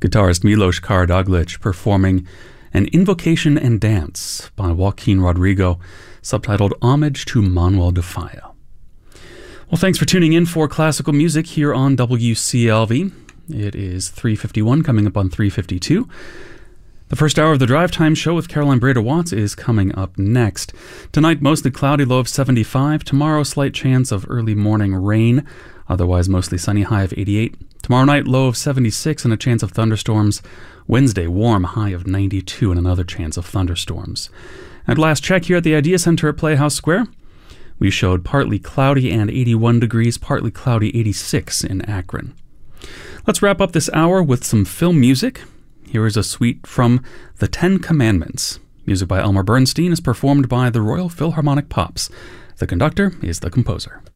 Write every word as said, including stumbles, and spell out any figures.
Guitarist Milos Karadoglic performing An Invocation and Dance by Joaquin Rodrigo, subtitled Homage to Manuel de Falla. Well, thanks for tuning in for classical music here on W C L V. It is three fifty-one, coming up on three fifty-two. The first hour of the Drive Time Show with Caroline Breda-Watts is coming up next. Tonight, mostly cloudy, low of seventy-five. Tomorrow, slight chance of early morning rain. Otherwise, mostly sunny, high of eighty-eight. Tomorrow night, low of seventy-six and a chance of thunderstorms. Wednesday, warm, high of ninety-two and another chance of thunderstorms. At last check here at the Idea Center at Playhouse Square, we showed partly cloudy and eighty-one degrees, partly cloudy, eighty-six in Akron. Let's wrap up this hour with some film music. Here is a suite from The Ten Commandments. Music by Elmer Bernstein is performed by the Royal Philharmonic Pops. The conductor is the composer.